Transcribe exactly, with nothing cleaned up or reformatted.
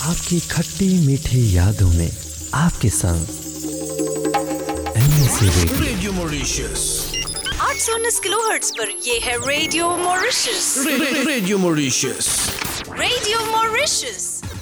आपकी खट्टी मीठी यादों में आपके संग रेडियो रेडियो मॉरिशस आठ सौ उन्नीस किलोहर्ट्ज पर ये है radio Mauritius. Radio Mauritius radio Mauritius.